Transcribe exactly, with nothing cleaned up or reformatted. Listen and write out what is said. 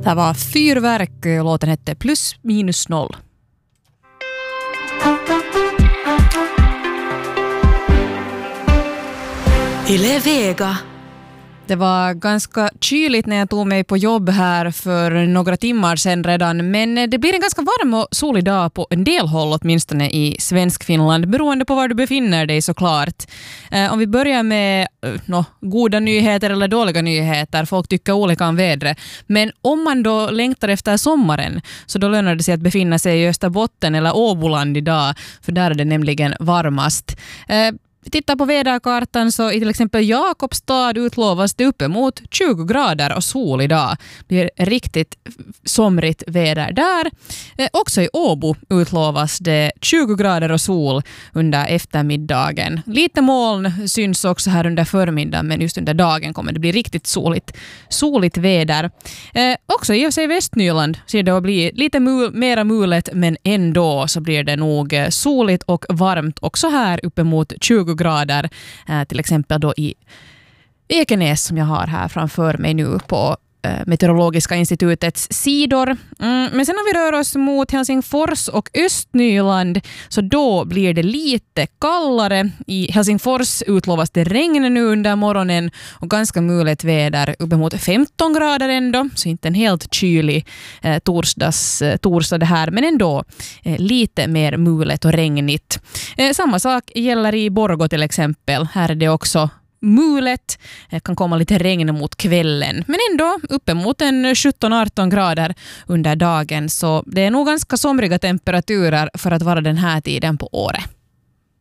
Det här var Fyrverk, låten hette Plus minus noll. Yle Vega. Det var ganska kyligt när jag tog mig på jobb här för några timmar sedan redan, men det blir en ganska varm och solig dag på en del håll, åtminstone i svensk Finland, beroende på var du befinner dig såklart. Eh, om vi börjar med eh, no, goda nyheter eller dåliga nyheter, folk tycker olika om vädret, men om man då längtar efter sommaren så då lönar det sig att befinna sig i Österbotten eller Åboland idag, för där är det nämligen varmast. Eh, Vi tittar på väderkartan så i till exempel Jakobstad utlovas det uppemot tjugo grader och sol idag. Det blir riktigt somrigt väder där. Eh, också i Åbo utlovas det tjugo grader och sol under eftermiddagen. Lite moln syns också här under förmiddagen, men just under dagen kommer det bli riktigt soligt, soligt väder. Eh, också i och sig Västnyland ser det att bli lite mul, mera mulet, men ändå så blir det nog soligt och varmt också här uppemot tjugo grader, eh, till exempel då i Ekenäs som jag har här framför mig nu på eh, Meteorologiska institutets sidor. Mm, men sen om vi rör oss mot Helsingfors och Östnyland så då blir det lite kallare. I Helsingfors utlovas det regn nu under morgonen och ganska mulet väder uppemot femton grader ändå, så inte en helt kylig eh, torsdags, eh, torsdag det här, men ändå eh, lite mer mulet och regnigt. Eh, samma sak gäller i Borgå till exempel. Här är det också mulet. Det kan komma lite regn mot kvällen, men ändå uppemot en sjutton arton grader under dagen, så det är nog ganska somriga temperaturer för att vara den här tiden på året.